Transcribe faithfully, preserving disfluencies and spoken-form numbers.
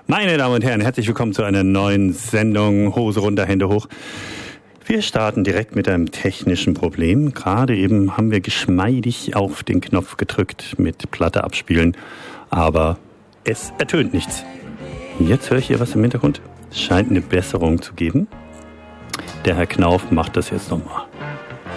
Meine Damen und Herren, herzlich willkommen zu einer neuen Sendung Hose runter, Hände hoch. Wir starten direkt mit einem technischen Problem. Gerade eben haben wir geschmeidig auf den Knopf gedrückt mit Platte abspielen, aber es ertönt nichts. Jetzt höre ich hier was im Hintergrund. Es scheint eine Besserung zu geben. Der Herr Knauf macht das jetzt nochmal.